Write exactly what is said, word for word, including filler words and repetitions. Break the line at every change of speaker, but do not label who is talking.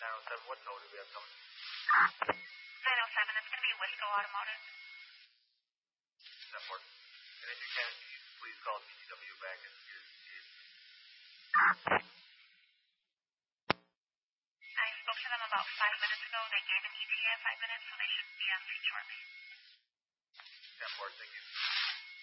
nine oh seven, what code do we have coming?
nine oh seven, that's going to be Wisco Automotive.
ten four. And if you can, can you please call T C W back and see it?
I spoke to them about five minutes ago. They gave an E T A five minutes, so they should be on scene shortly.
ten four, thank you.